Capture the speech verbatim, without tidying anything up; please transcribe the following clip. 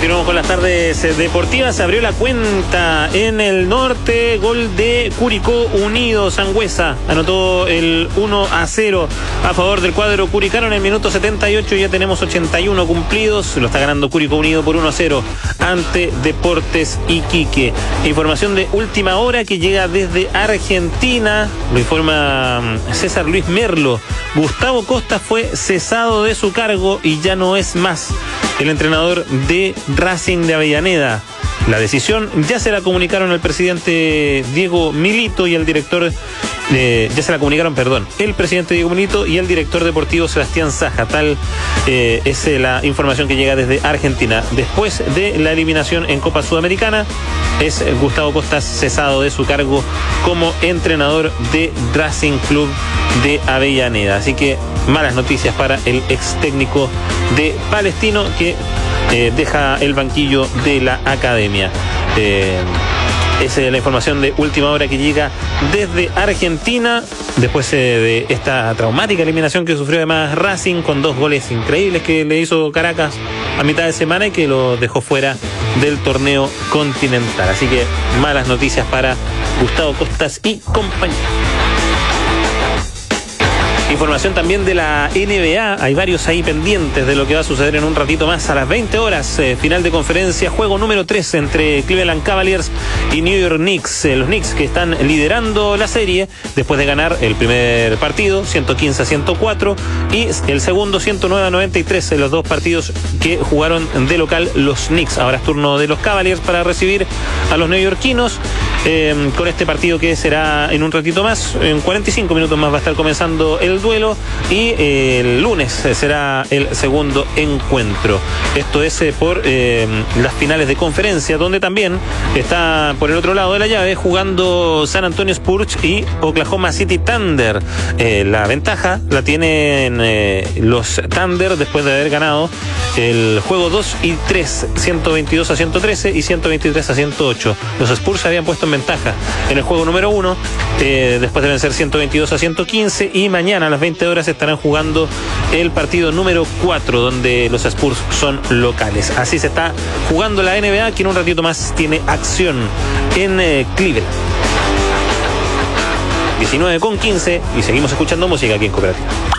Continuamos con las tardes deportivas. Se abrió la cuenta en el norte. Gol de Curicó Unido. Sangüesa anotó el uno a cero a favor del cuadro curicano en el minuto setenta y ocho. Ya tenemos ochenta y uno cumplidos. Lo está ganando Curicó Unido por uno a cero ante Deportes Iquique. Información de última hora que llega desde Argentina. Lo informa César Luis Merlo. Gustavo Costa fue cesado de su cargo y ya no es más el entrenador de Racing de Avellaneda. La decisión ya se la comunicaron al presidente Diego Milito y al director, eh, ya se la comunicaron, perdón, el presidente Diego Milito y el director deportivo Sebastián Saja. Tal eh, es la información que llega desde Argentina. Después de la eliminación en Copa Sudamericana, es Gustavo Costa cesado de su cargo como entrenador de Racing Club de Avellaneda. Así que malas noticias para el ex técnico de Palestino que eh, deja el banquillo de la academia. Eh, esa es la información de última hora que llega desde Argentina, después eh, de esta traumática eliminación que sufrió además Racing con dos goles increíbles que le hizo Caracas a mitad de semana y que lo dejó fuera del torneo continental. Así que malas noticias para Gustavo Costas y compañía. Información también de la N B A, hay varios ahí pendientes de lo que va a suceder en un ratito más a las veinte horas, eh, final de conferencia, juego número tres entre Cleveland Cavaliers y New York Knicks, eh, los Knicks que están liderando la serie después de ganar el primer partido ciento quince a ciento cuatro y el segundo ciento nueve a noventa y tres, en los dos partidos que jugaron de local los Knicks. Ahora es turno de los Cavaliers para recibir a los neoyorquinos eh, con este partido que será en un ratito más, en cuarenta y cinco minutos más va a estar comenzando el duelo y eh, el lunes será el segundo encuentro. Esto es eh, por eh, las finales de conferencia, donde también está por el otro lado de la llave jugando San Antonio Spurs y Oklahoma City Thunder. Eh, la ventaja la tienen eh, los Thunder después de haber ganado el juego dos y tres, ciento veintidós a ciento trece y ciento veintitrés a ciento ocho. Los Spurs se habían puesto en ventaja en el juego número uno, eh, después de vencer ciento veintidós a ciento quince, y mañana a las veinte horas estarán jugando el partido número cuatro, donde los Spurs son locales. Así se está jugando la N B A, que en un ratito más tiene acción en eh, Cleveland. diecinueve con quince y seguimos escuchando música aquí en Cooperativa.